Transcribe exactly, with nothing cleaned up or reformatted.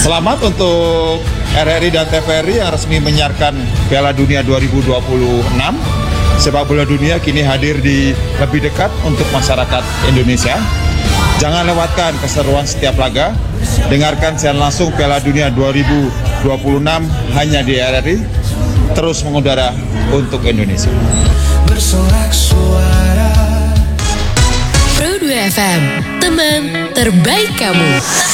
Selamat untuk R R I dan T V R I yang resmi menyiarkan Piala Dunia dua ribu dua puluh enam. Sepak bola dunia kini hadir di lebih dekat untuk masyarakat Indonesia. Jangan lewatkan keseruan setiap laga. Dengarkan siaran langsung Piala Dunia dua ribu dua puluh enam hanya di R R I. Terus mengudara untuk Indonesia. Bersorak suara Pro dua F M, teman terbaik kamu.